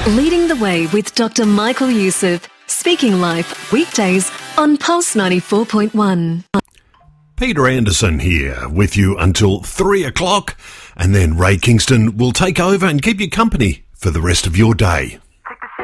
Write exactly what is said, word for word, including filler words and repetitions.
Leading the Way with Doctor Michael Youssef. Speaking Life, weekdays on Pulse ninety-four point one. Peter Anderson here with you until three o'clock, and then Ray Kingston will take over and keep you company for the rest of your day.